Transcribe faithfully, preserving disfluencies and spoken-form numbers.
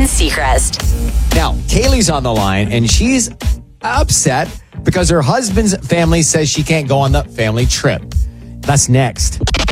Seacrest. Now, Kaylee's on the line, and she's upset because her husband's family says she can't go on the family trip. That's next.